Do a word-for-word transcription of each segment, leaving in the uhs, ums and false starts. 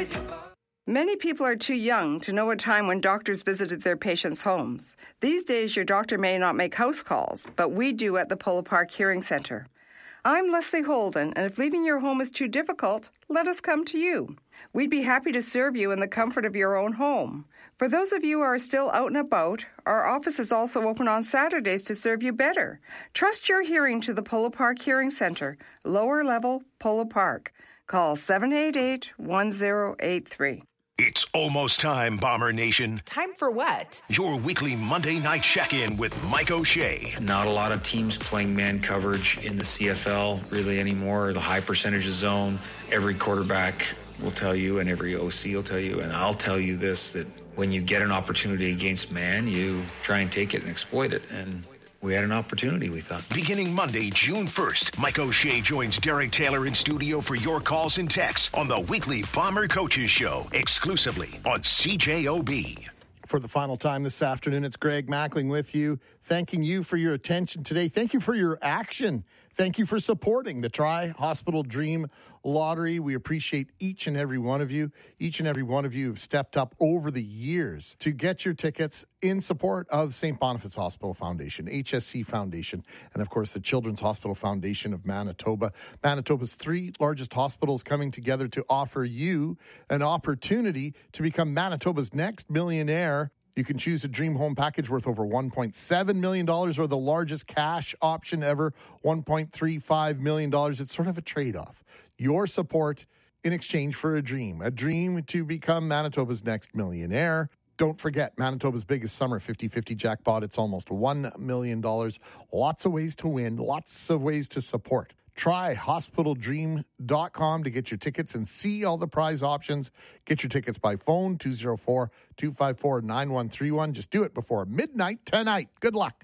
Many people are too young to know a time when doctors visited their patients' homes. These days, your doctor may not make house calls, but we do at the Polo Park Hearing Centre. I'm Leslie Holden, and if leaving your home is too difficult, let us come to you. We'd be happy to serve you in the comfort of your own home. For those of you who are still out and about, our office is also open on Saturdays to serve you better. Trust your hearing to the Polo Park Hearing Centre, lower level, Polo Park. Call seven eight eight, one zero eight three. It's almost time, Bomber Nation. Time for what? Your weekly Monday night check-in with Mike O'Shea. Not a lot of teams playing man coverage in the C F L really anymore. The high percentage of zone. Every quarterback will tell you, and every O C will tell you, and I'll tell you this, that when you get an opportunity against man, you try and take it and exploit it. And we had an opportunity, we thought. Beginning Monday, June first, Mike O'Shea joins Derek Taylor in studio for your calls and texts on the weekly Bomber Coaches Show, exclusively on C J O B. For the final time this afternoon, it's Greg Mackling with you, thanking you for your attention today. Thank you for your action. Thank you for supporting the Tri-Hospital Dream Lottery. We appreciate each and every one of you. Each and every one of you have stepped up over the years to get your tickets in support of Saint Boniface Hospital Foundation, H S C Foundation, and of course the Children's Hospital Foundation of Manitoba. Manitoba's three largest hospitals coming together to offer you an opportunity to become Manitoba's next millionaire. You can choose a dream home package worth over one point seven million dollars or the largest cash option ever, one point three five million dollars. It's sort of a trade-off. Your support in exchange for a dream, a dream to become Manitoba's next millionaire. Don't forget, Manitoba's biggest summer fifty-fifty jackpot. It's almost one million dollars. Lots of ways to win, lots of ways to support. Try hospital dream dot com to get your tickets and see all the prize options. Get your tickets by phone, two oh four, two five four, nine one three one. Just do it before midnight tonight. Good luck.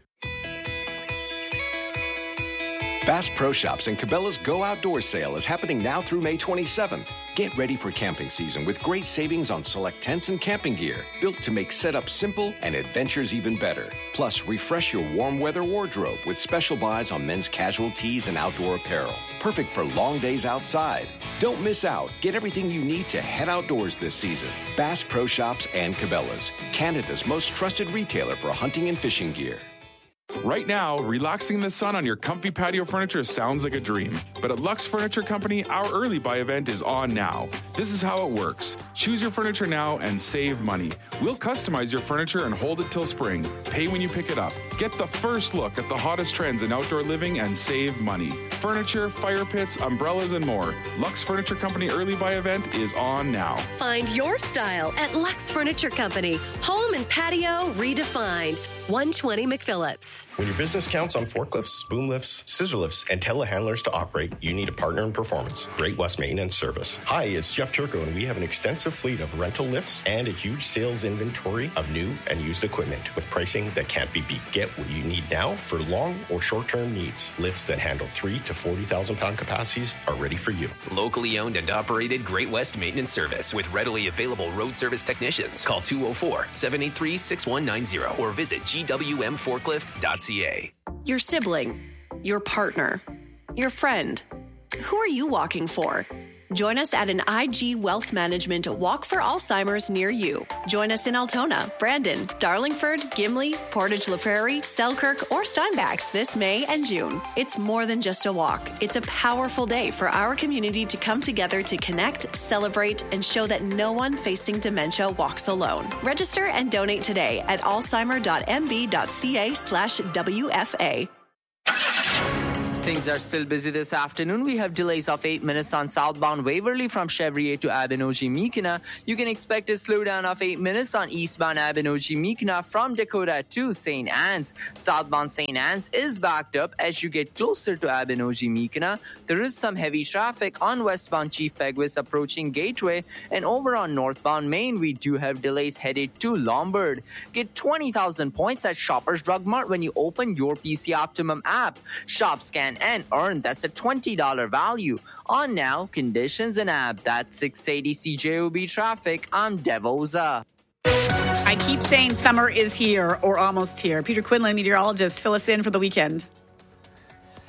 Bass Pro Shops and Cabela's Go Outdoors sale is happening now through May twenty-seventh. Get ready for camping season with great savings on select tents and camping gear, built to make setup simple and adventures even better. Plus, refresh your warm weather wardrobe with special buys on men's casual tees and outdoor apparel. Perfect for long days outside. Don't miss out. Get everything you need to head outdoors this season. Bass Pro Shops and Cabela's, Canada's most trusted retailer for hunting and fishing gear. Right now, relaxing in the sun on your comfy patio furniture sounds like a dream. But at Lux Furniture Company, our early buy event is on now. This is how it works. Choose your furniture now and save money. We'll customize your furniture and hold it till spring. Pay when you pick it up. Get the first look at the hottest trends in outdoor living and save money. Furniture, fire pits, umbrellas, and more. Lux Furniture Company early buy event is on now. Find your style at Lux Furniture Company. Home and patio redefined. one twenty McPhillips. When your business counts on forklifts, boom lifts, scissor lifts, and telehandlers to operate, you need a partner in performance. Great West Maintenance Service. Hi, it's Jeff Turco, and we have an extensive fleet of rental lifts and a huge sales inventory of new and used equipment with pricing that can't be beat. Get what you need now for long or short-term needs. Lifts that handle three to forty thousand pound capacities are ready for you. Locally owned and operated Great West Maintenance Service with readily available road service technicians. Call two oh four, seven eight three, six one nine zero or visit G W M forklift dot C A. Your sibling, your partner, your friend. Who are you walking for? Join us at an I G Wealth Management Walk for Alzheimer's near you. Join us in Altona, Brandon, Darlingford, Gimli, Portage La Prairie, Selkirk, or Steinbach this May and June. It's more than just a walk. It's a powerful day for our community to come together to connect, celebrate, and show that no one facing dementia walks alone. Register and donate today at alzheimer dot m b dot c a slash W F A. Things are still busy this afternoon. We have delays of eight minutes on southbound Waverly from Chevrier to Abenoji-Meekina. You can expect a slowdown of eight minutes on eastbound Abenoji-Meekina from Dakota to Saint Anne's. Southbound Saint Anne's is backed up as you get closer to Abenoji-Meekina. There is some heavy traffic on westbound Chief Peguis approaching Gateway, and over on northbound Main, we do have delays headed to Lombard. Get twenty thousand points at Shoppers Drug Mart when you open your P C Optimum app. Shop, scan, and earn. That's a twenty dollars value. On now, conditions and app. That's six eighty C J O B traffic. I'm Devoza. I keep saying summer is here or almost here. Peter Quinlan, meteorologist, fill us in for the weekend.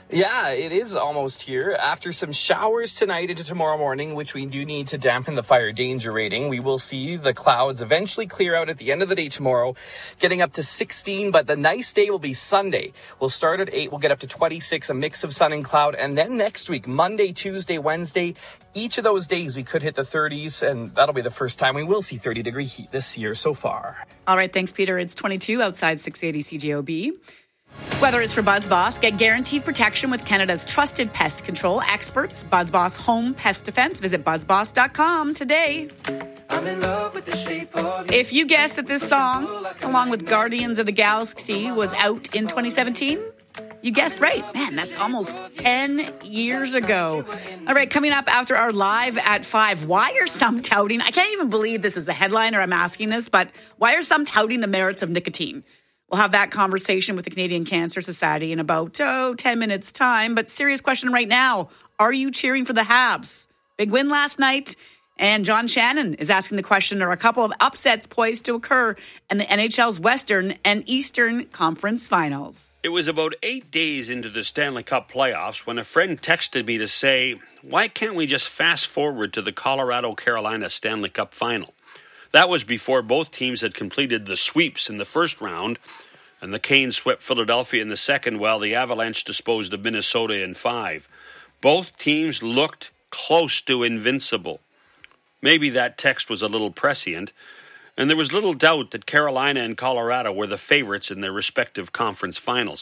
Yeah, it is almost here. After some showers tonight into tomorrow morning, which we do need to dampen the fire danger rating, we will see the clouds eventually clear out at the end of the day tomorrow, getting up to sixteen, but the nice day will be Sunday. We'll start at eight, we'll get up to twenty-six, a mix of sun and cloud, and then next week, Monday, Tuesday, Wednesday, each of those days we could hit the thirties, and that'll be the first time we will see thirty degree heat this year so far. All right, thanks, Peter. It's twenty-two outside six eighty C J O B. Weather is for BuzzBoss. Get guaranteed protection with Canada's trusted pest control experts. BuzzBoss Home Pest Defense. Visit buzz boss dot com today. I'm in love with the shape of you. If you guessed that this song, along with Guardians of the Galaxy, was out in twenty seventeen, you guessed right. Man, that's almost ten years ago. All right, coming up after our live at five, why are some touting, I can't even believe this is the headline or I'm asking this, but why are some touting the merits of nicotine? We'll have that conversation with the Canadian Cancer Society in about, oh, ten minutes time. But serious question right now. Are you cheering for the Habs? Big win last night. And John Shannon is asking the question, are a couple of upsets poised to occur in the N H L's Western and Eastern Conference Finals? It was about eight days into the Stanley Cup playoffs when a friend texted me to say, why can't we just fast forward to the Colorado-Carolina Stanley Cup Final? That was before both teams had completed the sweeps in the first round, and the Canes swept Philadelphia in the second, while the Avalanche disposed of Minnesota in five. Both teams looked close to invincible. Maybe that text was a little prescient, and there was little doubt that Carolina and Colorado were the favorites in their respective conference finals.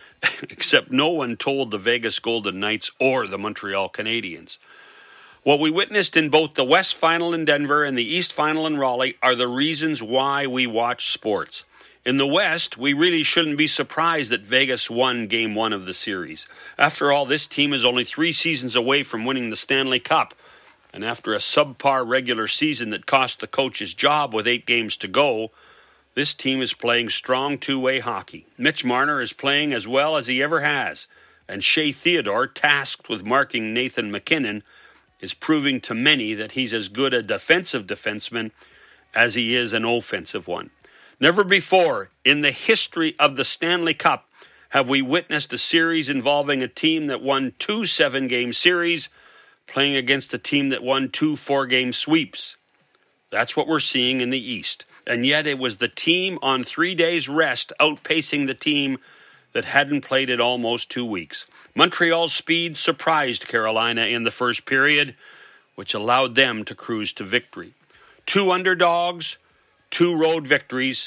Except no one told the Vegas Golden Knights or the Montreal Canadiens. What we witnessed in both the West Final in Denver and the East Final in Raleigh are the reasons why we watch sports. In the West, we really shouldn't be surprised that Vegas won Game one of the series. After all, this team is only three seasons away from winning the Stanley Cup. And after a subpar regular season that cost the coach his job with eight games to go, this team is playing strong two-way hockey. Mitch Marner is playing as well as he ever has. And Shea Theodore, tasked with marking Nathan MacKinnon, is proving to many that he's as good a defensive defenseman as he is an offensive one. Never before in the history of the Stanley Cup have we witnessed a series involving a team that won two seven-game series playing against a team that won two four-game sweeps. That's what we're seeing in the East. And yet it was the team on three days rest outpacing the team that hadn't played in almost two weeks. Montreal's speed surprised Carolina in the first period, which allowed them to cruise to victory. Two underdogs, two road victories.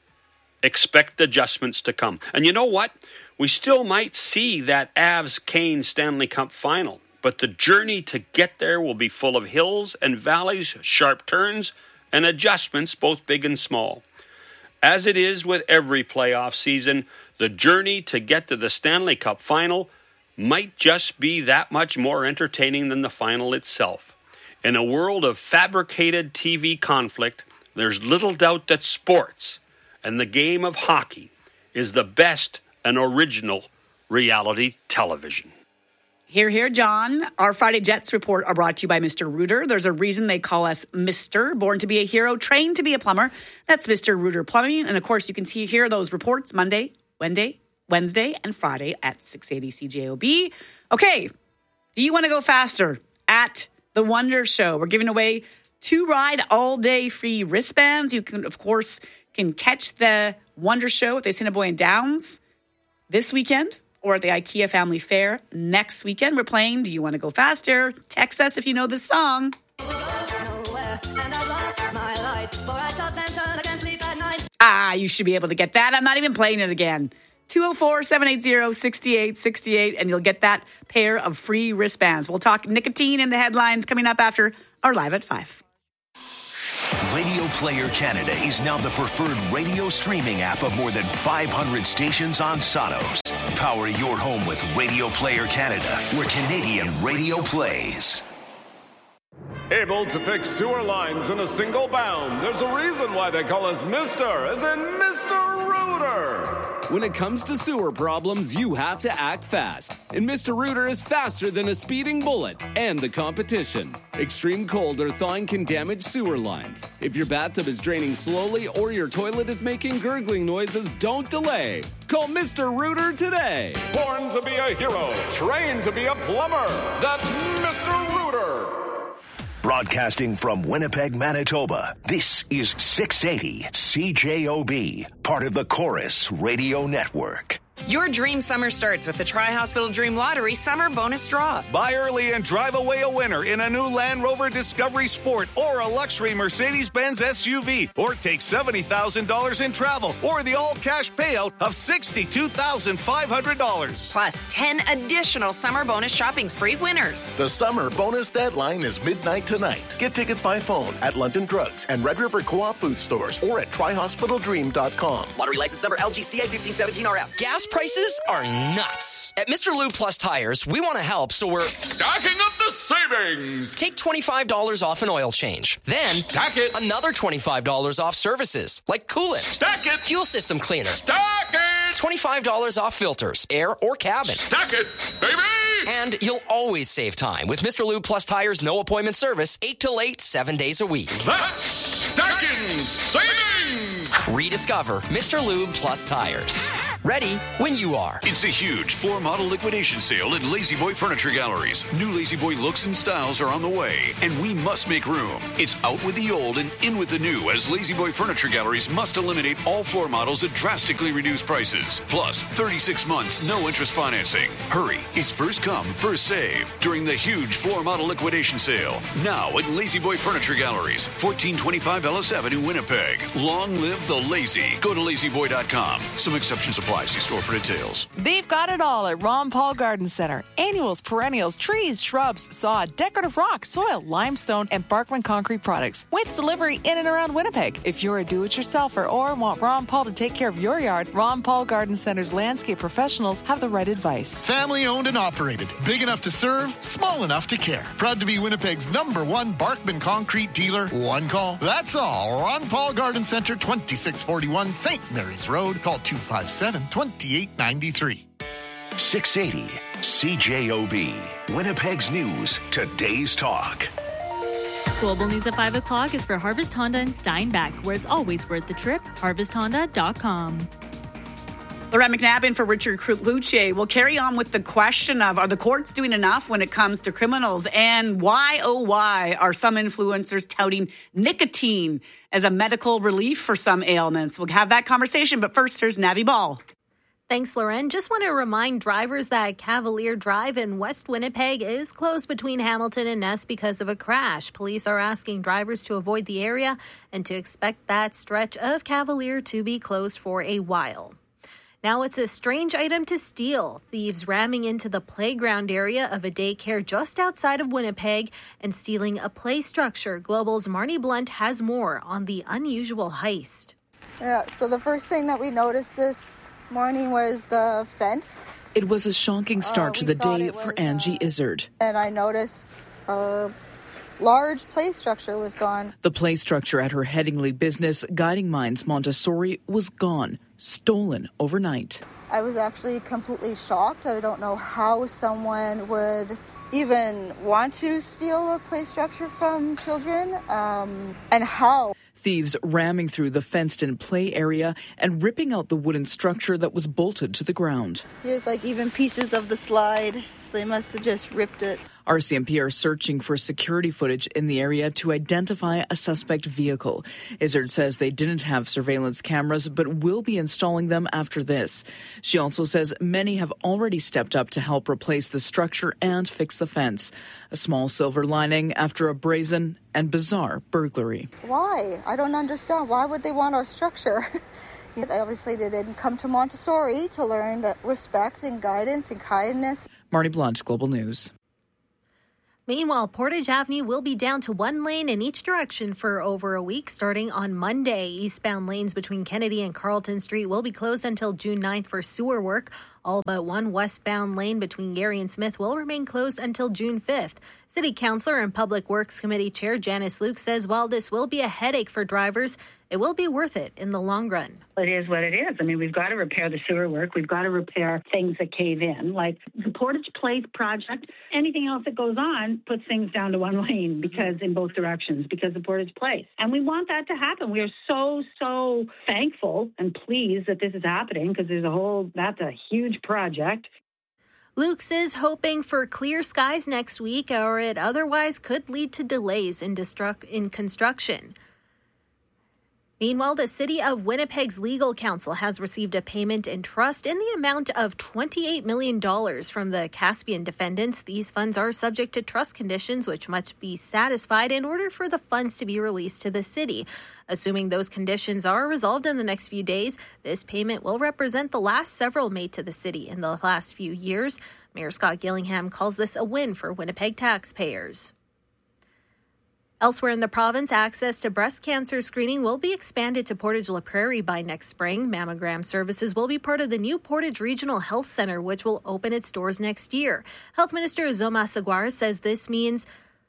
Expect adjustments to come. And you know what? We still might see that Avs-Canes Stanley Cup final, but the journey to get there will be full of hills and valleys, sharp turns, and adjustments, both big and small. As it is with every playoff season, the journey to get to the Stanley Cup final might just be that much more entertaining than the final itself. In a world of fabricated T V conflict, there's little doubt that sports and the game of hockey is the best and original reality television. Hear, hear, John. Our Friday Jets report are brought to you by Mister Rooter. There's a reason they call us Mister Born to be a hero, trained to be a plumber. That's Mister Rooter Plumbing. And, of course, you can see hear those reports Monday, Wednesday, Wednesday, and Friday at six eighty C J O B. Okay, do you want to go faster? At The Wonder Show, we're giving away two ride all-day free wristbands. You can, of course, can catch the Wonder Show at the Assiniboine Downs this weekend or at the IKEA Family Fair next weekend. We're playing Do You Want to Go Faster? Text us if you know this song. Ah, you should be able to get that. I'm not even playing it again. two oh four, seven eight zero, six eight six eight, and you'll get that pair of free wristbands. We'll talk nicotine in the headlines coming up after our Live at five. Radio Player Canada is now the preferred radio streaming app of more than five hundred stations on Sonos. Power your home with Radio Player Canada, where Canadian radio plays. Able to fix sewer lines in a single bound. There's a reason why they call us Mister, as in Mister Rooter. When it comes to sewer problems, you have to act fast. And Mister Rooter is faster than a speeding bullet and the competition. Extreme cold or thawing can damage sewer lines. If your bathtub is draining slowly or your toilet is making gurgling noises, don't delay. Call Mister Rooter today. Born to be a hero, trained to be a plumber. That's Mister Rooter. Broadcasting from Winnipeg, Manitoba, this is six eighty C J O B, part of the Chorus Radio Network. Your dream summer starts with the Tri-Hospital Dream Lottery Summer Bonus Draw. Buy early and drive away a winner in a new Land Rover Discovery Sport or a luxury Mercedes-Benz S U V, or take seventy thousand dollars in travel or the all-cash payout of sixty-two thousand five hundred dollars. Plus ten additional summer bonus shopping spree winners. The summer bonus deadline is midnight tonight. Get tickets by phone at London Drugs and Red River Co-op food stores or at tri hospital dream dot com. Lottery license number L G C A fifteen seventeen R F. Gas prices are nuts. At Mister Lube Plus Tires, we want to help, so we're stacking up the savings. Take twenty-five dollars off an oil change. Then stack it. Another twenty-five dollars off services, like coolant. Stack it. Fuel system cleaner. Stack it. twenty-five dollars off filters, air or cabin. Stack it, baby. And you'll always save time with Mister Lube Plus Tires no appointment service, eight till eight, seven days a week. That's stacking savings. Rediscover Mister Lube Plus Tires. Ready when you are. It's a huge floor model liquidation sale at Lazy Boy Furniture Galleries. New Lazy Boy looks and styles are on the way, and we must make room. It's out with the old and in with the new, as Lazy Boy Furniture Galleries must eliminate all floor models at drastically reduced prices. Plus, thirty-six months, no interest financing. Hurry, it's first come, first save during the huge floor model liquidation sale. Now at Lazy Boy Furniture Galleries, fourteen twenty-five Ellis Avenue, Winnipeg. Long live the lazy. Go to lazy boy dot com. Some exceptions apply. See store for details. They've got it all at Ron Paul Garden Center. Annuals, perennials, trees, shrubs, sod, decorative rock, soil, limestone, and Barkman concrete products with delivery in and around Winnipeg. If you're a do-it-yourselfer or want Ron Paul to take care of your yard, Ron Paul Garden Center's landscape professionals have the right advice. Family owned and operated. Big enough to serve, small enough to care. Proud to be Winnipeg's number one Barkman concrete dealer. One call. That's all. Ron Paul Garden Center, twenty-six forty-one Saint Mary's Road. Call two five seven, two eight nine three. six eighty C J O B, Winnipeg's news, today's talk. Global News at five o'clock is for Harvest Honda in Steinbach, where it's always worth the trip. harvest honda dot com. Lorette McNabb in for Richard Luce. We'll carry on with the question of, are the courts doing enough when it comes to criminals? And why, oh why, are some influencers touting nicotine as a medical relief for some ailments? We'll have that conversation, but first, here's Navi Ball. Thanks, Lauren. Just want to remind drivers that Cavalier Drive in West Winnipeg is closed between Hamilton and Ness because of a crash. Police are asking drivers to avoid the area and to expect that stretch of Cavalier to be closed for a while. Now it's a strange item to steal. Thieves ramming into the playground area of a daycare just outside of Winnipeg and stealing a play structure. Global's Marnie Blunt has more on the unusual heist. Yeah, so the first thing that we noticed this morning was the fence. It was a shocking start uh, to the day was, for Angie uh, Izzard. And I noticed our large play structure was gone. The play structure at her Headingley business, Guiding Minds Montessori, was gone, stolen overnight. I was actually completely shocked. I don't know how someone would even want to steal a play structure from children, um, and how. Thieves ramming through the fenced-in play area and ripping out the wooden structure that was bolted to the ground. Here's like even pieces of the slide. They must have just ripped it. R C M P are searching for security footage in the area to identify a suspect vehicle. Izzard says they didn't have surveillance cameras, but will be installing them after this. She also says many have already stepped up to help replace the structure and fix the fence. A small silver lining after a brazen and bizarre burglary. Why? I don't understand. Why would they want our structure? Obviously, they didn't come to Montessori to learn respect and guidance and kindness. Marnie Blunt, Global News. Meanwhile, Portage Avenue will be down to one lane in each direction for over a week starting on Monday. Eastbound lanes between Kennedy and Carlton Street will be closed until June ninth for sewer work. All but one westbound lane between Gary and Smith will remain closed until June fifth. City Councilor and Public Works Committee Chair Janice Luke says while this will be a headache for drivers, it will be worth it in the long run. It is what it is. I mean, we've got to repair the sewer work. We've got to repair things that cave in, like the Portage Place project. Anything else that goes on puts things down to one lane because in both directions, because of Portage Place. And we want that to happen. We are so, so thankful and pleased that this is happening because there's a whole, that's a huge project. Luke's is hoping for clear skies next week, or it otherwise could lead to delays in, destruct- in construction. Meanwhile, the City of Winnipeg's legal counsel has received a payment in trust in the amount of twenty-eight million dollars from the Caspian defendants. These funds are subject to trust conditions, which must be satisfied in order for the funds to be released to the city. Assuming those conditions are resolved in the next few days, this payment will represent the last several made to the city in the last few years. Mayor Scott Gillingham calls this a win for Winnipeg taxpayers. Elsewhere in the province, access to breast cancer screening will be expanded to Portage La Prairie by next spring. Mammogram services will be part of the new Portage Regional Health Centre, which will open its doors next year. Health Minister Zoma Saguara says this means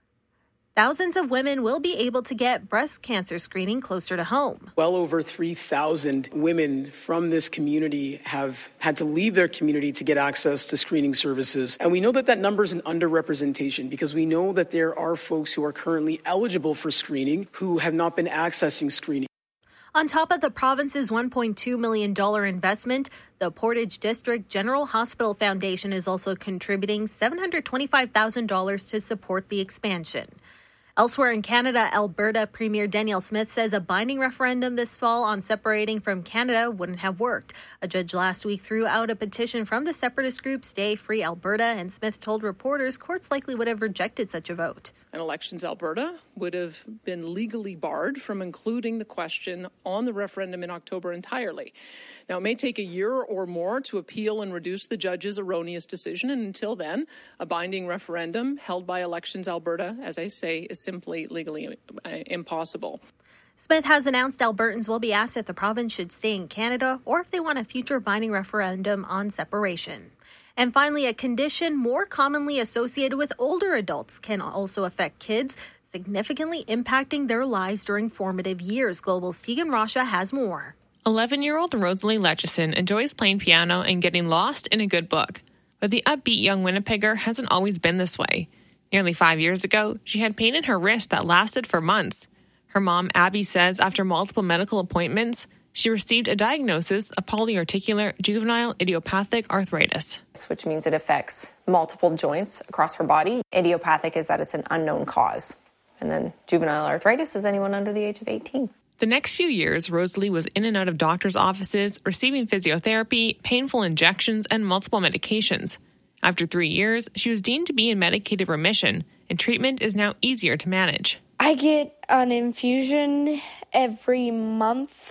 thousands of women will be able to get breast cancer screening closer to home. Well over three thousand women from this community have had to leave their community to get access to screening services. And we know that that number is an underrepresentation because we know that there are folks who are currently eligible for screening who have not been accessing screening. On top of the province's one point two million dollars investment, the Portage District General Hospital Foundation is also contributing seven hundred twenty-five thousand dollars to support the expansion. Elsewhere in Canada, Alberta Premier Danielle Smith says a binding referendum this fall on separating from Canada wouldn't have worked. A judge last week threw out a petition from the separatist group Stay Free Alberta, and Smith told reporters courts likely would have rejected such a vote. And Elections Alberta would have been legally barred from including the question on the referendum in October entirely. Now, it may take a year or more to appeal and reduce the judge's erroneous decision, and until then, a binding referendum held by Elections Alberta, as I say, is simply legally uh, impossible. Smith has announced Albertans will be asked if the province should stay in Canada or if they want a future binding referendum on separation. And finally, a condition more commonly associated with older adults can also affect kids, significantly impacting their lives during formative years. Global's Tegan Rasha has more. eleven-year-old Rosalie Lecheson enjoys playing piano and getting lost in a good book. But the upbeat young Winnipegger hasn't always been this way. Nearly five years ago, she had pain in her wrist that lasted for months. Her mom, Abby, says after multiple medical appointments, she received a diagnosis of polyarticular juvenile idiopathic arthritis, which means it affects multiple joints across her body. Idiopathic is that it's an unknown cause. And then juvenile arthritis is anyone under the age of eighteen. The next few years, Rosalie was in and out of doctors' offices, receiving physiotherapy, painful injections, and multiple medications. After three years, she was deemed to be in medicated remission, and treatment is now easier to manage. I get an infusion every month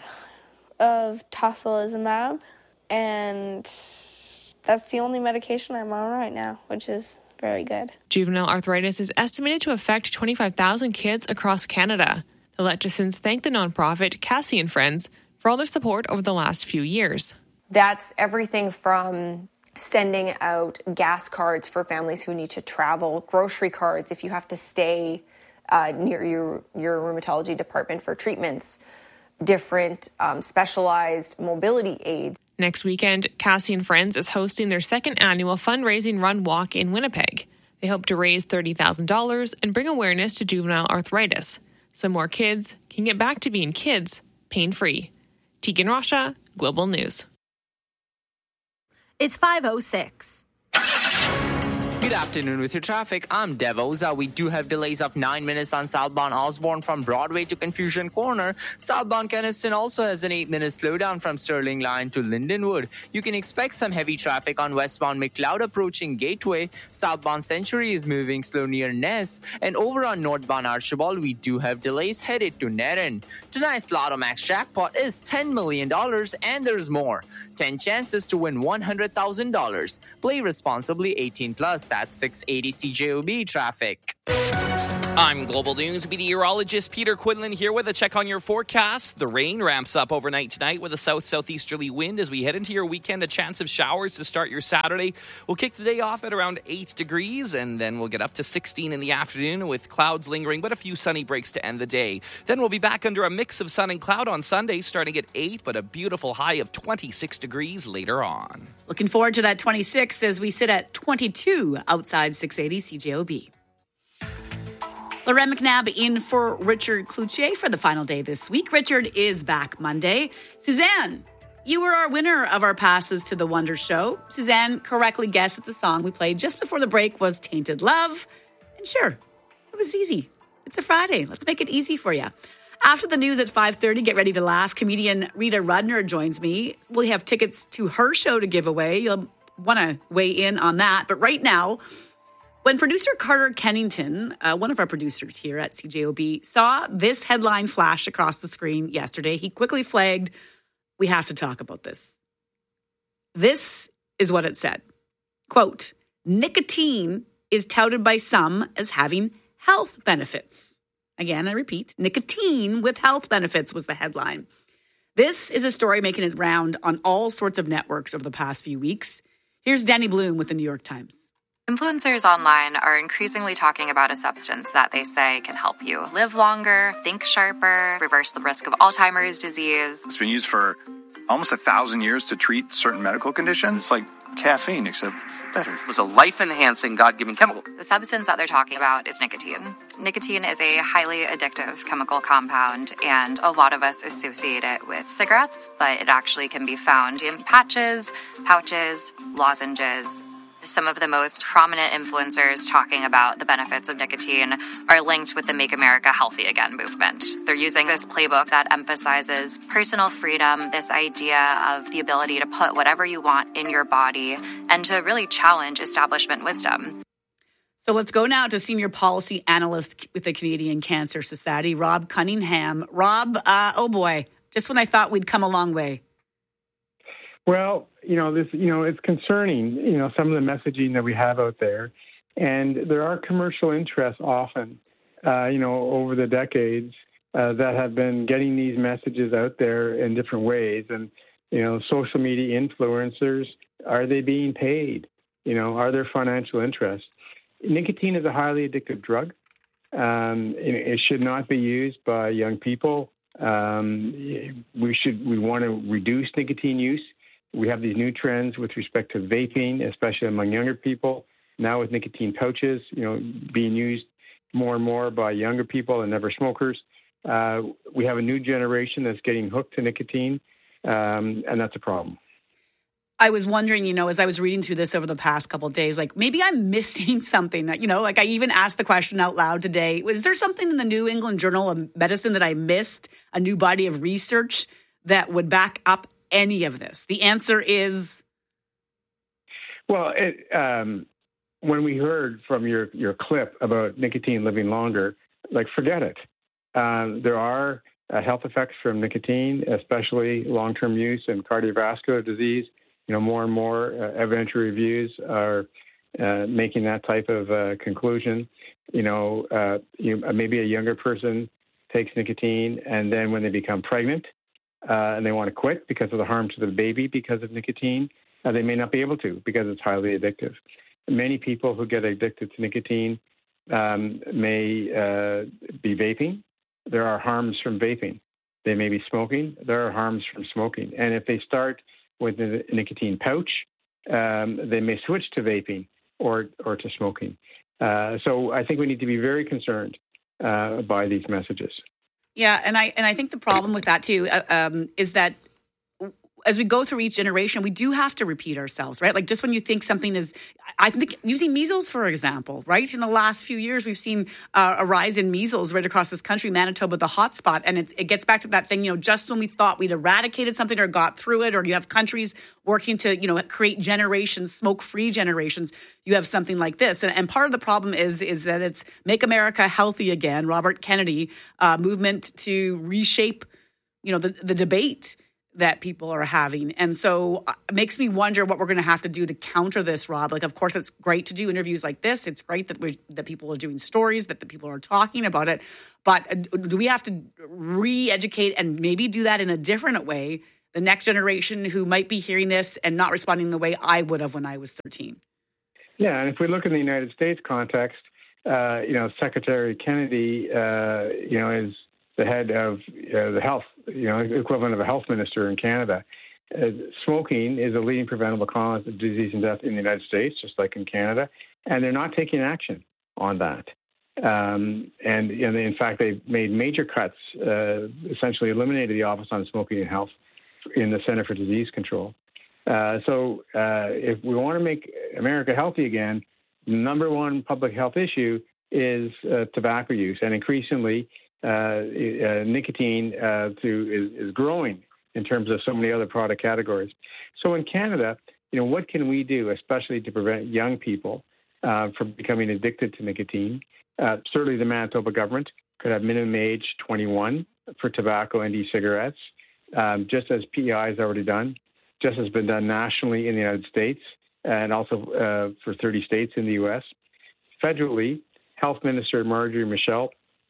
of tocilizumab, and that's the only medication I'm on right now, which is very good. Juvenile arthritis is estimated to affect twenty-five thousand kids across Canada. The Lechesons thank the nonprofit Cassie and Friends for all their support over the last few years. That's everything from sending out gas cards for families who need to travel, grocery cards if you have to stay uh, near your, your rheumatology department for treatments, different um, specialized mobility aids. Next weekend, Cassie and Friends is hosting their second annual fundraising run walk in Winnipeg. They hope to raise thirty thousand dollars and bring awareness to juvenile arthritis, so more kids can get back to being kids, pain-free. Tegan Rasha, Global News. It's five oh six. Good afternoon with your traffic. I'm Devoza. We do have delays of nine minutes on southbound Osborne from Broadway to Confusion Corner. Southbound Keniston also has an eight-minute slowdown from Sterling Line to Lindenwood. You can expect some heavy traffic on westbound McLeod approaching Gateway. Southbound Century is moving slow near Ness. And over on northbound Archibald, we do have delays headed to Nerin. Tonight's Lotto Max jackpot is ten million dollars, and there's more. ten chances to win one hundred thousand dollars. Play responsibly, eighteen plus. That's six eighty C J O B traffic. I'm Global News meteorologist Peter Quinlan here with a check on your forecast. The rain ramps up overnight tonight with a south-southeasterly wind as we head into your weekend. A chance of showers to start your Saturday. We'll kick the day off at around eight degrees, and then we'll get up to sixteen in the afternoon with clouds lingering, but a few sunny breaks to end the day. Then we'll be back under a mix of sun and cloud on Sunday, starting at eight, but a beautiful high of twenty-six degrees later on. Looking forward to that twenty-six as we sit at twenty-two outside six eighty C J O B. Lauren McNabb in for Richard Cloutier for the final day this week. Richard is back Monday. Suzanne, you were our winner of our passes to the Wonder Show. Suzanne correctly guessed that the song we played just before the break was Tainted Love. And sure, it was easy. It's a Friday. Let's make it easy for you. After the news at five thirty, get ready to laugh. Comedian Rita Rudner joins me. We'll have tickets to her show to give away. You'll want to weigh in on that. But right now, when producer Carter Kennington, uh, one of our producers here at C J O B, saw this headline flash across the screen yesterday, he quickly flagged, we have to talk about this. This is what it said. Quote, nicotine is touted by some as having health benefits. Again, I repeat, nicotine with health benefits was the headline. This is a story making its round on all sorts of networks over the past few weeks. Here's Danny Bloom with the New York Times. Influencers online are increasingly talking about a substance that they say can help you live longer, think sharper, reverse the risk of Alzheimer's disease. It's been used for almost a thousand years to treat certain medical conditions. It's like caffeine, except better. It was a life-enhancing, God-given chemical. The substance that they're talking about is nicotine. Nicotine is a highly addictive chemical compound, and a lot of us associate it with cigarettes, but it actually can be found in patches, pouches, lozenges. Some of the most prominent influencers talking about the benefits of nicotine are linked with the Make America Healthy Again movement. They're using this playbook that emphasizes personal freedom, this idea of the ability to put whatever you want in your body, and to really challenge establishment wisdom. So let's go now to senior policy analyst with the Canadian Cancer Society, Rob Cunningham. Rob, uh, oh boy, just when I thought we'd come a long way. Well, you know, this, you know, it's concerning, you know, some of the messaging that we have out there. And there are commercial interests often, uh, you know, over the decades uh, that have been getting these messages out there in different ways. And, you know, social media influencers, are they being paid? You know, are there financial interests? Nicotine is a highly addictive drug. Um, it should not be used by young people. Um, we should, we want to reduce nicotine use. We have these new trends with respect to vaping, especially among younger people. Now with nicotine pouches, you know, being used more and more by younger people and never smokers. Uh, we have a new generation that's getting hooked to nicotine, um, and that's a problem. I was wondering, you know, as I was reading through this over the past couple of days, like maybe I'm missing something. You know, like I even asked the question out loud today. Was there something in the New England Journal of Medicine that I missed, a new body of research that would back up any of this? The answer is, well, it, um, when we heard from your, your clip about nicotine living longer, like forget it. Um, there are uh, health effects from nicotine, especially long-term use and cardiovascular disease. You know, more and more uh, evidentiary reviews are uh, making that type of uh, conclusion. You know, uh, you, maybe a younger person takes nicotine, and then when they become pregnant, Uh, and they want to quit because of the harm to the baby because of nicotine, uh, they may not be able to because it's highly addictive. Many people who get addicted to nicotine um, may uh, be vaping. There are harms from vaping. They may be smoking. There are harms from smoking. And if they start with a nicotine pouch, um, they may switch to vaping or, or to smoking. Uh, so I think we need to be very concerned uh, by these messages. Yeah, and I and I think the problem with that too uh, um, is that as we go through each generation, we do have to repeat ourselves, right? Like just when you think something is, I think using measles, for example, right? In the last few years, we've seen uh, a rise in measles right across this country, Manitoba, the hot spot. And it, it gets back to that thing, you know, just when we thought we'd eradicated something or got through it, or you have countries working to, you know, create generations, smoke-free generations, you have something like this. And, and part of the problem is, is that it's Make America Healthy Again, Robert Kennedy uh, movement to reshape, you know, the, the debate. that people are having. And so it makes me wonder what we're going to have to do to counter this, Rob. Like, of course, it's great to do interviews like this. It's great that we that people are doing stories, that the people are talking about it. But do we have to re-educate and maybe do that in a different way, the next generation who might be hearing this and not responding the way I would have when I was thirteen? Yeah, and if we look in the United States context, uh, you know, Secretary Kennedy, uh, you know, is the head of uh, the health, you know, equivalent of a health minister in Canada. Uh, smoking is a leading preventable cause of disease and death in the United States, just like in Canada, and they're not taking action on that. Um, and, and they, in fact, they've made major cuts, uh, essentially eliminated the Office on Smoking and Health in the Center for Disease Control. Uh, so uh, if we want to make America healthy again, the number one public health issue is uh, tobacco use, and increasingly uh, uh, nicotine uh, to, is, is growing in terms of so many other product categories. So in Canada, you know, what can we do, especially to prevent young people uh, from becoming addicted to nicotine? Uh, certainly the Manitoba government could have minimum age twenty-one for tobacco and e-cigarettes, um, just as P E I has already done, just has been done nationally in the United States and also uh, for thirty states in the U S. Federally, Health Minister Marjorie Michel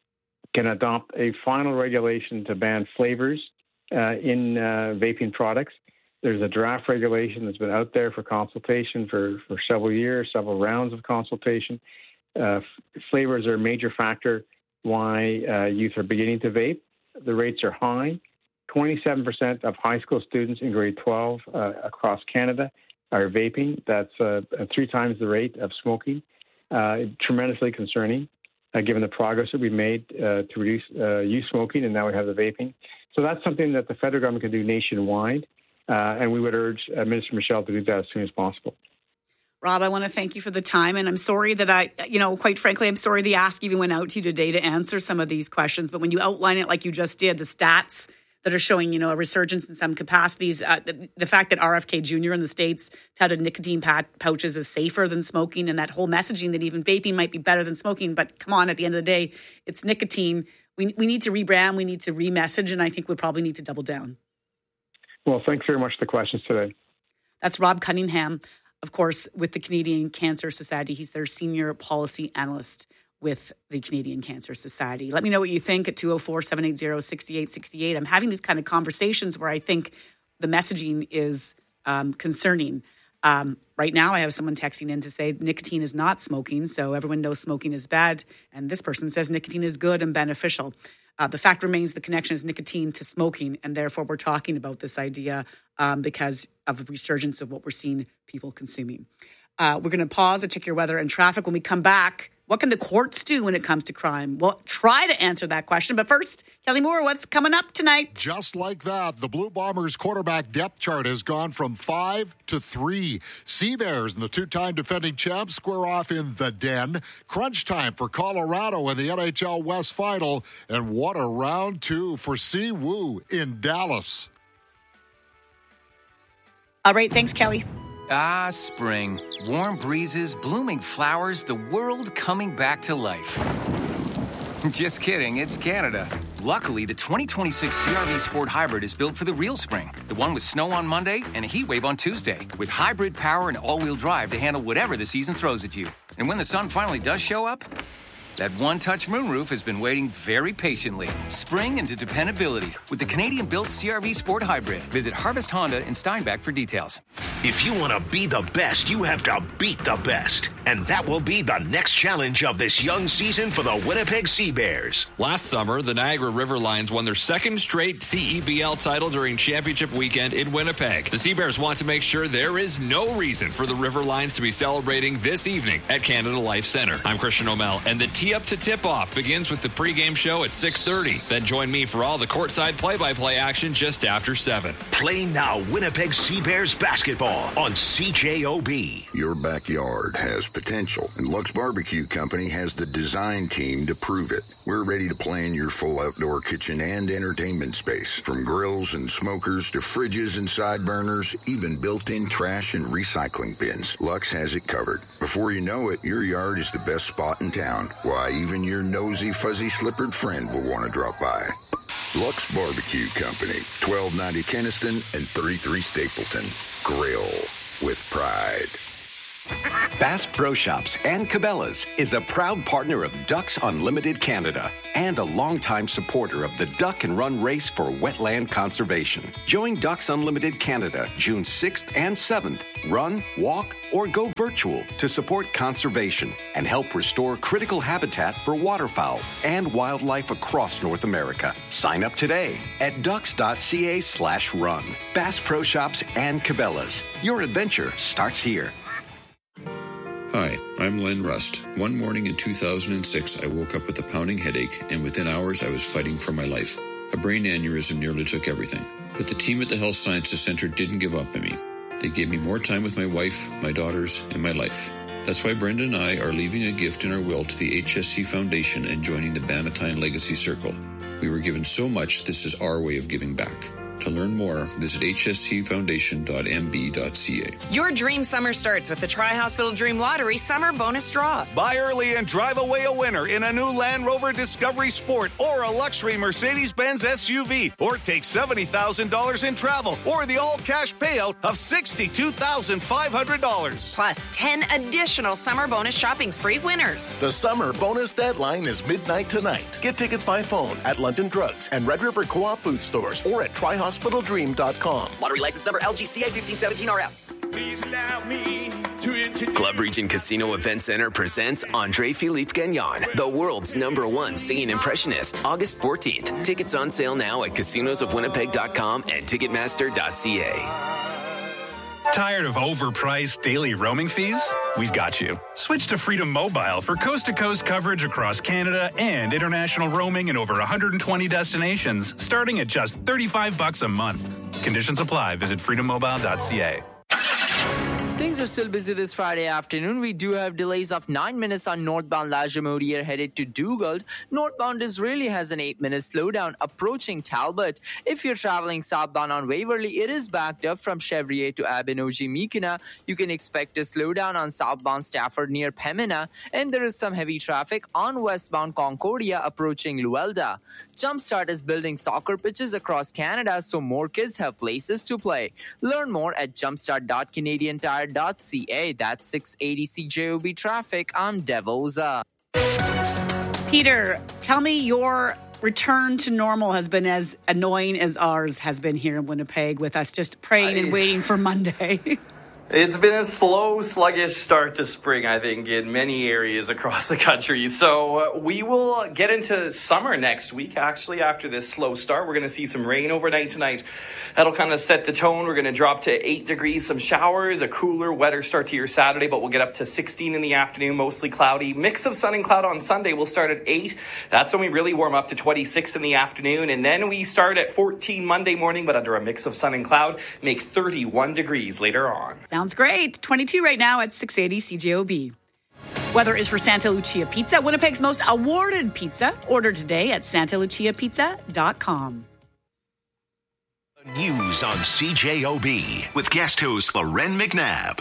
can adopt a final regulation to ban flavors uh, in uh, vaping products. There's a draft regulation that's been out there for consultation for, for several years, several rounds of consultation. Uh, f- flavors are a major factor why uh, youth are beginning to vape. The rates are high. twenty-seven percent of high school students in grade twelve uh, across Canada are vaping. That's uh, three times the rate of smoking. Uh, tremendously concerning, uh, given the progress that we've made uh, to reduce uh, youth smoking, and now we have the vaping. So that's something that the federal government can do nationwide, uh, and we would urge uh, Minister Michel to do that as soon as possible. Rob, I want to thank you for the time, and I'm sorry that I, you know, quite frankly, I'm sorry the ask even went out to you today to answer some of these questions, but when you outline it like you just did, the stats that are showing, you know, a resurgence in some capacities, uh, the, the fact that R F K Junior in the States touted nicotine pat- pouches is safer than smoking, and that whole messaging that even vaping might be better than smoking, but come on, at the end of the day, it's nicotine. We, we need to rebrand, we need to remessage, and I think we probably need to double down. Well, thanks very much for the questions today. That's Rob Cunningham, of course, with the Canadian Cancer Society. He's their senior policy analyst with the Canadian Cancer Society. Let me know what you think at two oh four, seven eight zero, six eight six eight. I'm having these kind of conversations where I think the messaging is um, concerning. Um, right now, I have someone texting in to say nicotine is not smoking, so everyone knows smoking is bad, and this person says nicotine is good and beneficial. Uh, the fact remains the connection is nicotine to smoking, and therefore we're talking about this idea um, because of the resurgence of what we're seeing people consuming. Uh, we're going to pause and check your weather and traffic. When we come back, what can the courts do when it comes to crime? We'll try to answer that question. But first, Kelly Moore, what's coming up tonight? Just like that, the Blue Bombers quarterback depth chart has gone from five to three. Sea Bears and the two-time defending champs square off in the Den. Crunch time for Colorado in the N H L West Final. And what a round two for Si Woo in Dallas. All right, thanks, Kelly. Ah, spring. Warm breezes, blooming flowers, the world coming back to life. Just kidding, it's Canada. Luckily, the twenty twenty-six C R V Sport Hybrid is built for the real spring. The one with snow on Monday and a heat wave on Tuesday. With hybrid power and all-wheel drive to handle whatever the season throws at you. And when the sun finally does show up, that one-touch moonroof has been waiting very patiently. Spring into dependability with the Canadian-built C R V Sport Hybrid. Visit Harvest Honda in Steinbach for details. If you want to be the best, you have to beat the best. And that will be the next challenge of this young season for the Winnipeg Sea Bears. Last summer, the Niagara River Lions won their second straight C E B L title during championship weekend in Winnipeg. The Sea Bears want to make sure there is no reason for the River Lions to be celebrating this evening at Canada Life Centre. I'm Christian O'Mell, and the Tee Up to Tip-Off begins with the pregame show at six thirty. Then join me for all the courtside play-by-play action just after seven. Play now Winnipeg Sea Bears basketball on C J O B. Your backyard has potential, and Lux Barbecue Company has the design team to prove it. We're ready to plan your full outdoor kitchen and entertainment space, from grills and smokers to fridges and side burners, even built-in trash and recycling bins. Lux has it covered. Before you know it, your yard is the best spot in town. Why, even your nosy, fuzzy-slippered friend will want to drop by. Lux Barbecue Company, twelve ninety Kenniston and thirty-three Stapleton. Grill with pride. Bass Pro Shops and Cabela's is a proud partner of Ducks Unlimited Canada and a longtime supporter of the Duck and Run Race for Wetland Conservation. Join Ducks Unlimited Canada June sixth and seventh. Run, walk, or go virtual to support conservation and help restore critical habitat for waterfowl and wildlife across North America. Sign up today at ducks.ca slash run. Bass Pro Shops and Cabela's. Your adventure starts here. Hi, I'm Len Rust. One morning in two thousand six, I woke up with a pounding headache, and within hours, I was fighting for my life. A brain aneurysm nearly took everything. But the team at the Health Sciences Center didn't give up on me. They gave me more time with my wife, my daughters, and my life. That's why Brenda and I are leaving a gift in our will to the H S C Foundation and joining the Bannatyne Legacy Circle. We were given so much, this is our way of giving back. To learn more, visit h s c foundation dot m b dot c a. Your dream summer starts with the Tri-Hospital Dream Lottery Summer Bonus Draw. Buy early and drive away a winner in a new Land Rover Discovery Sport or a luxury Mercedes-Benz S U V, or take seventy thousand dollars in travel or the all-cash payout of sixty-two thousand five hundred dollars. Plus ten additional summer bonus shopping spree winners. The summer bonus deadline is midnight tonight. Get tickets by phone at London Drugs and Red River Co-op food stores or at tri hospital dream dot com. Lottery license number L G C A fifteen seventeen R F. Please allow me to introduce. Club Region Casino Event Center presents Andre Philippe Gagnon, the world's number one singing impressionist, August fourteenth. Tickets on sale now at casinos of winnipeg dot com and ticketmaster dot c a. Tired of overpriced daily roaming fees? We've got you. Switch to Freedom Mobile for coast-to-coast coverage across Canada and international roaming in over one hundred twenty destinations, starting at just thirty-five bucks a month. Conditions apply. Visit freedom mobile dot c a. Things are still busy this Friday afternoon. We do have delays of nine minutes on northbound Lajamodiere headed to Dugald. Northbound Disraeli has an eight-minute slowdown approaching Talbot. If you're traveling southbound on Waverly, it is backed up from Chevrier to Abinogi-Mekina. You can expect a slowdown on southbound Stafford near Pembina. And there is some heavy traffic on westbound Concordia approaching Luelda. Jumpstart is building soccer pitches across Canada so more kids have places to play. Learn more at jumpstart dot canadian tire dot c a. That's six eighty C J O B traffic. I'm Devoza. Peter, tell me your return to normal has been as annoying as ours has been here in Winnipeg, with us just praying I, and waiting for Monday. It's been a slow, sluggish start to spring, I think, in many areas across the country. So uh, we will get into summer next week, actually, after this slow start. We're going to see some rain overnight tonight. That'll kind of set the tone. We're going to drop to eight degrees, some showers, a cooler, wetter start to your Saturday, but we'll get up to sixteen in the afternoon, mostly cloudy. Mix of sun and cloud on Sunday. We'll start at eight. That's when we really warm up to twenty-six in the afternoon. And then we start at fourteen Monday morning, but under a mix of sun and cloud, make thirty-one degrees later on. Sounds great. twenty-two right now at six eighty C J O B. Weather is for Santa Lucia Pizza, Winnipeg's most awarded pizza. Order today at santa lucia pizza dot com. News on C J O B with guest host Loren McNabb.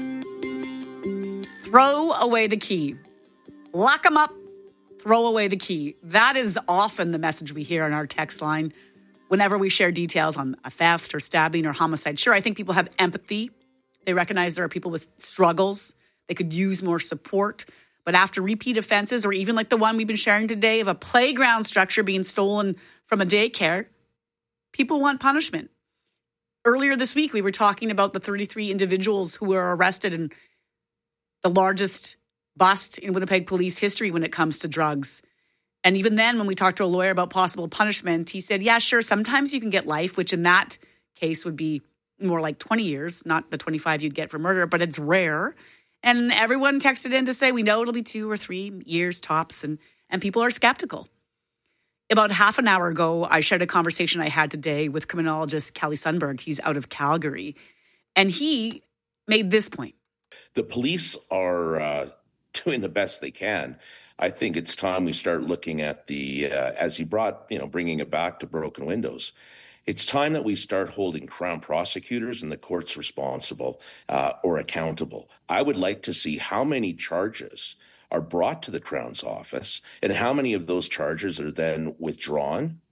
Throw away the key. Lock them up. Throw away the key. That is often the message we hear on our text line whenever we share details on a theft or stabbing or homicide. Sure, I think people have empathy. They recognize there are people with struggles. They could use more support. But after repeat offenses, or even like the one we've been sharing today of a playground structure being stolen from a daycare, people want punishment. Earlier this week, we were talking about the thirty-three individuals who were arrested in the largest bust in Winnipeg police history when it comes to drugs. And even then, when we talked to a lawyer about possible punishment, he said, yeah, sure, sometimes you can get life, which in that case would be more like twenty years, not the twenty-five you'd get for murder, but it's rare. And everyone texted in to say, we know it'll be two or three years tops, and, and people are skeptical. About half an hour ago, I shared a conversation I had today with criminologist Kelly Sundberg. He's out of Calgary. And he made this point. The police are uh, doing the best they can. I think it's time we start looking at the, uh, as he brought, you know, bringing it back to broken windows. It's time that we start holding Crown prosecutors and the courts responsible uh, or accountable. I would like to see how many charges are brought to the Crown's office and how many of those charges are then withdrawn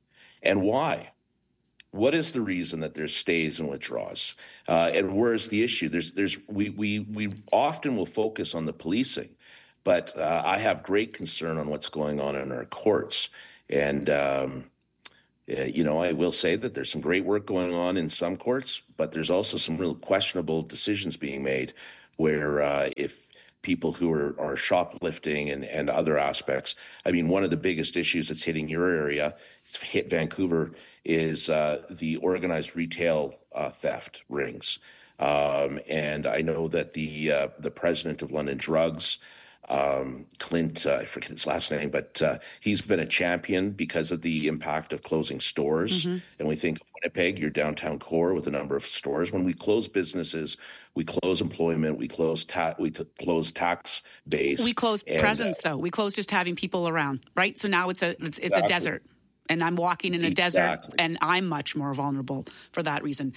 And why? What is the reason that there's stays and withdraws? Uh, and where is the issue? There's, there's, we, we, we often will focus on the policing, but uh, I have great concern on what's going on in our courts. And, um, uh, you know, I will say that there's some great work going on in some courts, but there's also some real questionable decisions being made where uh, if people who are, are shoplifting and, and other aspects. I mean, one of the biggest issues that's hitting your area, it's hit Vancouver, is uh, the organized retail uh, theft rings. Um, and I know that the uh, the president of London Drugs, um, Clint, uh, I forget his last name, but uh, he's been a champion because of the impact of closing stores. Mm-hmm. And we think of Winnipeg, your downtown core with a number of stores. When we close businesses, we close employment, we close ta- we t- close tax base. We close and, presence, uh, though. We close just having people around, right? So now it's a it's, it's exactly. a desert, and I'm walking in a exactly. desert, and I'm much more vulnerable for that reason.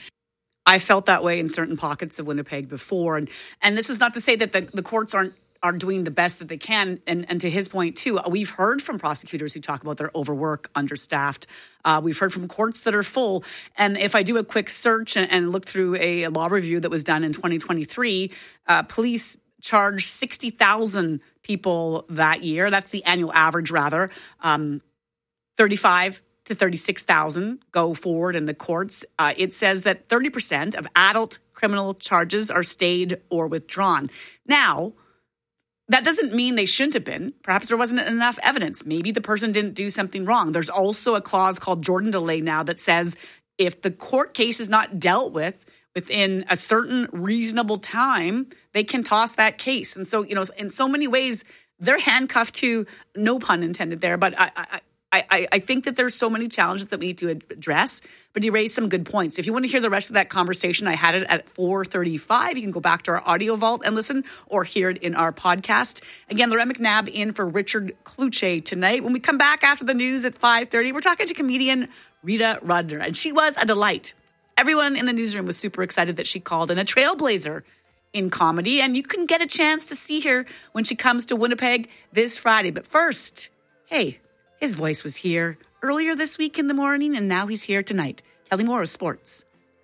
I felt that way in certain pockets of Winnipeg before, and and this is not to say that the, the courts aren't are doing the best that they can. And, and to his point, too, we've heard from prosecutors who talk about their overwork, understaffed. Uh, we've heard from courts that are full. And if I do a quick search and, and look through a, a law review that was done in twenty twenty-three, uh, police charged sixty thousand people that year. That's the annual average, rather. Um, thirty-five to thirty-six thousand go forward in the courts. Uh, it says that thirty percent of adult criminal charges are stayed or withdrawn. Now, that doesn't mean they shouldn't have been. Perhaps there wasn't enough evidence. Maybe the person didn't do something wrong. There's also a clause called Jordan delay now that says if the court case is not dealt with within a certain reasonable time, they can toss that case. And so, you know, in so many ways, they're handcuffed to, no pun intended there, but I, I I, I think that there's so many challenges that we need to address, but you raised some good points. If you want to hear the rest of that conversation, I had it at four thirty-five. You can go back to our audio vault and listen, or hear it in our podcast. Again, Lorette McNabb in for Richard Kluche tonight. When we come back after the news at five thirty, we're talking to comedian Rita Rudner, and she was a delight. Everyone in the newsroom was super excited that she called in, a trailblazer in comedy, and you can get a chance to see her when she comes to Winnipeg this Friday. But first, hey, his voice was here earlier this week in the morning, and now he's here tonight. Kelly Moore of Sports.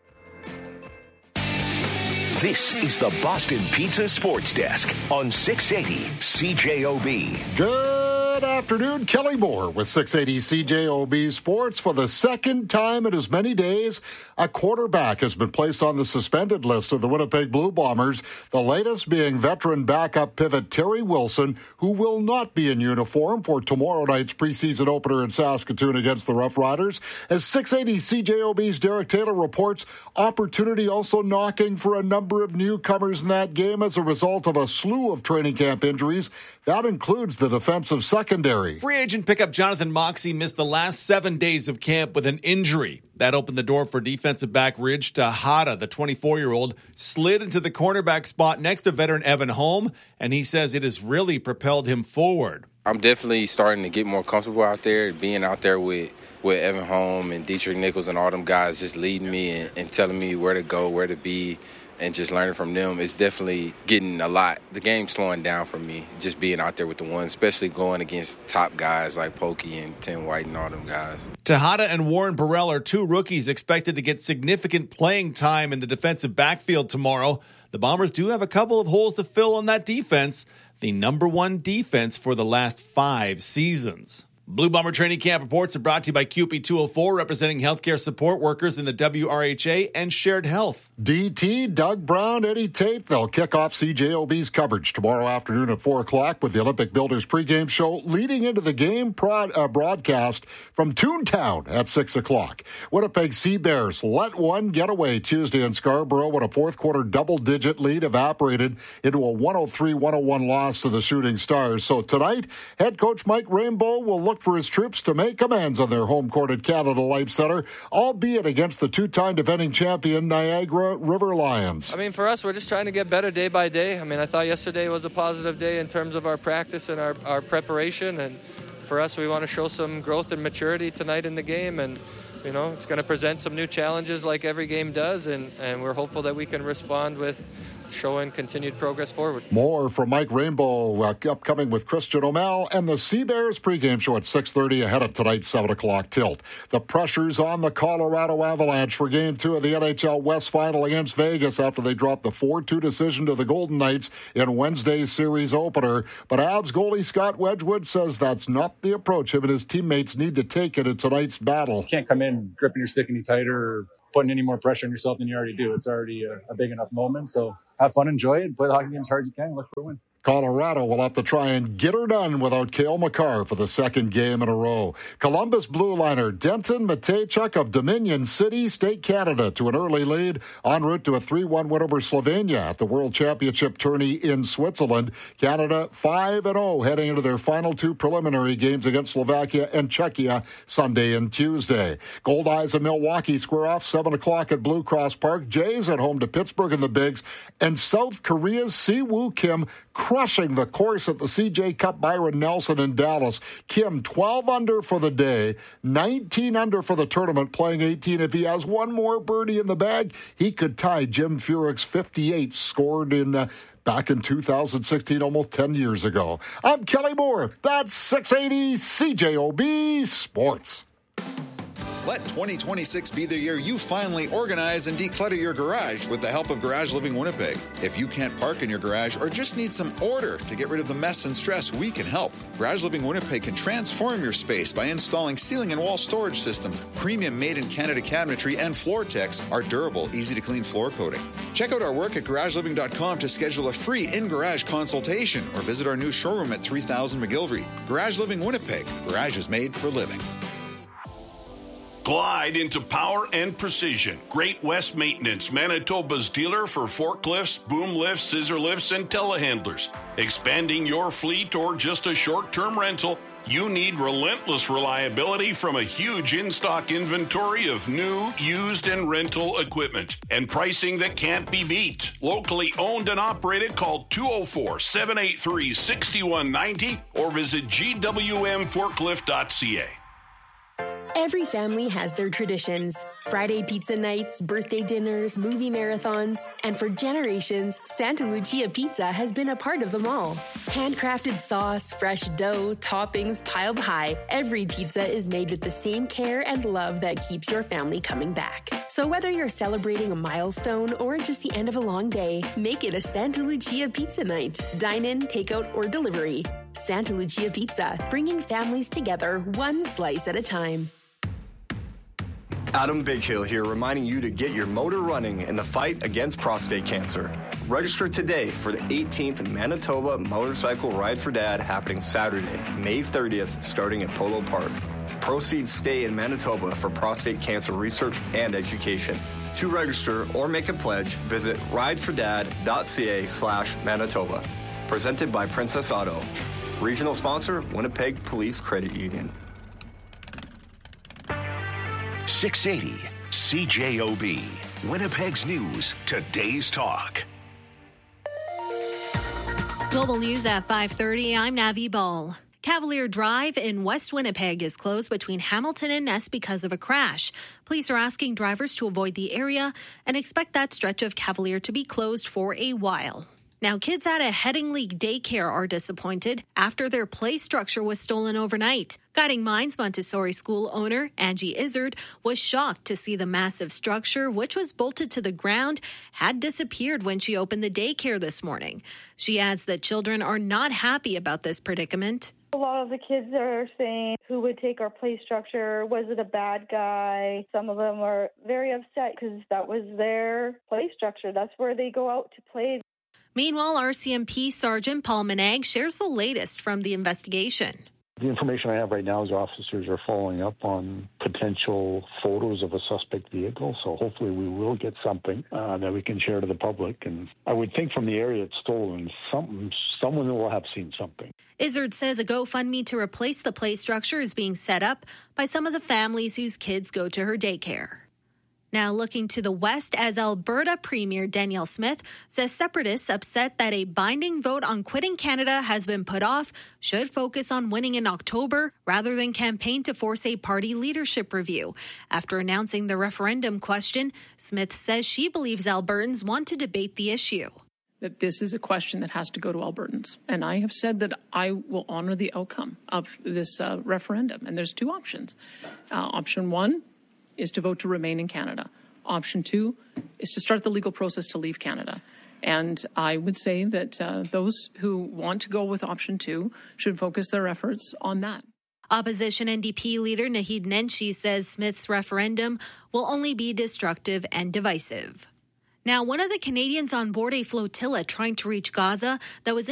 This is the Boston Pizza Sports Desk on six eighty C J O B. Good afternoon, Kelly Moore with six eighty C J O B Sports. For the second time in as many days, a quarterback has been placed on the suspended list of the Winnipeg Blue Bombers, the latest being veteran backup pivot Terry Wilson, who will not be in uniform for tomorrow night's preseason opener in Saskatoon against the Rough Riders. As six eighty C J O B's Derek Taylor reports, opportunity also knocking for a number of newcomers in that game as a result of a slew of training camp injuries. That includes the defensive secondary. Free agent pickup Jonathan Moxey missed the last seven days of camp with an injury. That opened the door for defensive back Ridge Tejada. The twenty-four-year-old slid into the cornerback spot next to veteran Evan Holm, and he says it has really propelled him forward. I'm definitely starting to get more comfortable out there, being out there with, with Evan Holm and Dietrich Nichols and all them guys just leading me and, and telling me where to go, where to be, and just learning from them. It's definitely getting a lot. The game's slowing down for me, just being out there with the ones, especially going against top guys like Pokey and Tim White and all them guys. Tejada and Warren Burrell are two rookies expected to get significant playing time in the defensive backfield tomorrow. The Bombers do have a couple of holes to fill on that defense, the number one defense for the last five seasons. Blue Bomber Training Camp reports are brought to you by Q P two oh four, representing healthcare support workers in the W R H A and Shared Health. D T, Doug Brown, Eddie Tate, they'll kick off C J O B's coverage tomorrow afternoon at four o'clock with the Olympic Builders pregame show leading into the game prod, uh, broadcast from Toontown at six o'clock. Winnipeg Sea Bears let one get away Tuesday in Scarborough when a fourth-quarter double-digit lead evaporated into a one oh three one oh one loss to the Shooting Stars. So tonight, head coach Mike Rainbow will look for his troops to make amends on their home court at Canada Life Centre, albeit against the two-time defending champion Niagara River Lions. I mean, for us, we're just trying to get better day by day. I mean, I thought yesterday was a positive day in terms of our practice and our, our preparation, and for us, we want to show some growth and maturity tonight in the game, and you know, it's going to present some new challenges like every game does, and, and we're hopeful that we can respond with showing continued progress forward. More from Mike Rainbow uh, upcoming with Christian O'Mell and the Sea Bears pregame show at six thirty ahead of tonight's seven o'clock tilt. The pressure's on the Colorado Avalanche for Game two of the N H L West Final against Vegas after they dropped the four two decision to the Golden Knights in Wednesday's series opener. But Avs goalie Scott Wedgwood says that's not the approach him and his teammates need to take into tonight's battle. You can't come in gripping your stick any tighter or putting any more pressure on yourself than you already do. It's already a, a big enough moment. So have fun, enjoy it, play the hockey game as hard as you can, and look for a win. Colorado will have to try and get her done without Cale Makar for the second game in a row. Columbus blue liner Denton Matejchuk of Dominion City, State Canada, to an early lead en route to a three one win over Slovenia at the World Championship tourney in Switzerland. Canada five and oh heading into their final two preliminary games against Slovakia and Czechia Sunday and Tuesday. Goldeyes of Milwaukee square off seven o'clock at Blue Cross Park. Jays at home to Pittsburgh in the Bigs. And South Korea's Siwoo Kim crushing the course at the C J Cup Byron Nelson in Dallas. Kim twelve under for the day, nineteen under for the tournament, playing eighteen. If he has one more birdie in the bag, he could tie Jim Furyk's fifty-eight scored in uh, back in two thousand sixteen, almost ten years ago. I'm Kelly Moore. That's six eighty C J O B Sports. Let twenty twenty-six be the year you finally organize and declutter your garage with the help of Garage Living Winnipeg. If you can't park in your garage or just need some order to get rid of the mess and stress, we can help. Garage Living Winnipeg can transform your space by installing ceiling and wall storage systems, premium made-in-Canada cabinetry, and Floortex, our durable, easy-to-clean floor coating. Check out our work at garage living dot com to schedule a free in-garage consultation or visit our new showroom at three thousand McGilvery. Garage Living Winnipeg. Garage is made for living. Glide into power and precision. Great West Maintenance, Manitoba's dealer for forklifts, boom lifts, scissor lifts, and telehandlers. Expanding your fleet or just a short-term rental, you need relentless reliability from a huge in-stock inventory of new, used, and rental equipment. And pricing that can't be beat. Locally owned and operated, call two oh four, seven eight three, six one nine oh or visit G W M forklift dot C A. Every family has their traditions. Friday pizza nights, birthday dinners, movie marathons. And for generations, Santa Lucia Pizza has been a part of them all. Handcrafted sauce, fresh dough, toppings piled high. Every pizza is made with the same care and love that keeps your family coming back. So whether you're celebrating a milestone or just the end of a long day, make it a Santa Lucia Pizza night. Dine in, takeout, or delivery. Santa Lucia Pizza, bringing families together one slice at a time. Adam Bighill here, reminding you to get your motor running in the fight against prostate cancer. Register today for the eighteenth Manitoba Motorcycle Ride for Dad happening Saturday, May thirtieth, starting at Polo Park. Proceeds stay in Manitoba for prostate cancer research and education. To register or make a pledge, visit ridefordad.ca slash Manitoba. Presented by Princess Auto. Regional sponsor, Winnipeg Police Credit Union. six eighty C J O B, Winnipeg's News, today's talk. Global News at five thirty, I'm Navi Ball. Cavalier Drive in West Winnipeg is closed between Hamilton and Ness because of a crash. Police are asking drivers to avoid the area and expect that stretch of Cavalier to be closed for a while. Now, kids at a Headingley daycare are disappointed after their play structure was stolen overnight. Guiding Minds Montessori school owner Angie Izzard was shocked to see the massive structure, which was bolted to the ground, had disappeared when she opened the daycare this morning. She adds that children are not happy about this predicament. A lot of the kids are saying, who would take our play structure? Was it a bad guy? Some of them are very upset because that was their play structure. That's where they go out to play. Meanwhile, R C M P Sergeant Paul Manag shares the latest from the investigation. The information I have right now is officers are following up on potential photos of a suspect vehicle, so hopefully we will get something uh, that we can share to the public. And I would think from the area it's stolen, some, someone will have seen something. Izzard says a GoFundMe to replace the play structure is being set up by some of the families whose kids go to her daycare. Now looking to the west, as Alberta Premier Danielle Smith says separatists upset that a binding vote on quitting Canada has been put off should focus on winning in October rather than campaign to force a party leadership review. After announcing the referendum question, Smith says she believes Albertans want to debate the issue. that this is a question that has to go to Albertans. And I have said that I will honor the outcome of this uh, referendum. And there's two options. Uh, option one is to vote to remain in Canada. Option two is to start the legal process to leave Canada. And I would say that uh, those who want to go with option two should focus their efforts on that. Opposition N D P leader Naheed Nenshi says Smith's referendum will only be destructive and divisive. Now, one of the Canadians on board a flotilla trying to reach Gaza that was in